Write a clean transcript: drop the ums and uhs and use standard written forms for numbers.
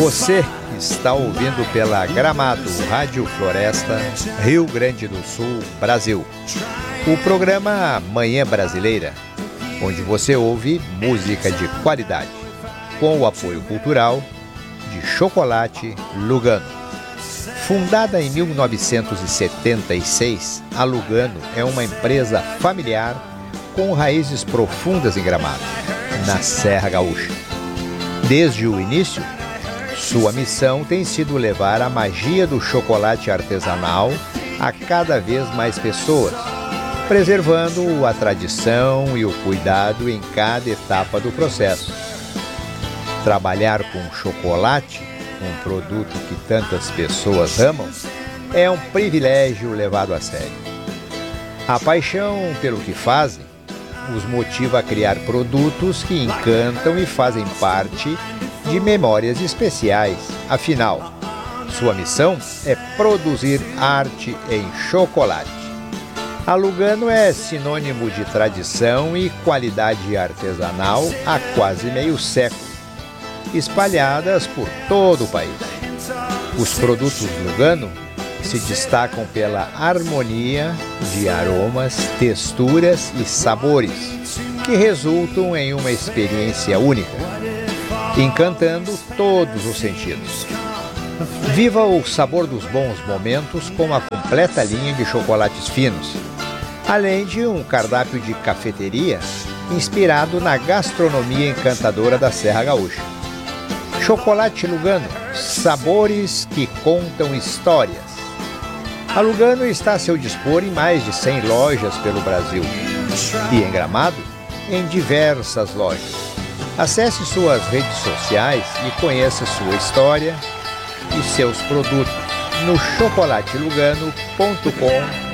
Você está ouvindo pela Gramado Rádio Floresta, Rio Grande do Sul, Brasil. O programa Manhã Brasileira, onde você ouve música de qualidade, com o apoio cultural de Chocolate Lugano. Fundada em 1976, a Lugano é uma empresa familiar com raízes profundas em Gramado, na Serra Gaúcha. Desde o início, sua missão tem sido levar a magia do chocolate artesanal a cada vez mais pessoas, preservando a tradição e o cuidado em cada etapa do processo. Trabalhar com chocolate, um produto que tantas pessoas amam, é um privilégio levado a sério. A paixão pelo que fazem os motiva a criar produtos que encantam e fazem parte de memórias especiais. Afinal, sua missão é produzir arte em chocolate. A Lugano é sinônimo de tradição e qualidade artesanal há quase meio século, espalhadas por todo o país. Os produtos Lugano se destacam pela harmonia de aromas, texturas e sabores, que resultam em uma experiência única, encantando todos os sentidos. Viva o sabor dos bons momentos com a completa linha de chocolates finos, além de um cardápio de cafeteria inspirado na gastronomia encantadora da Serra Gaúcha. Chocolate Lugano, sabores que contam histórias. A Lugano está a seu dispor em mais de 100 lojas pelo Brasil e em Gramado, em diversas lojas. Acesse suas redes sociais e conheça sua história e seus produtos no chocolatelugano.com.br.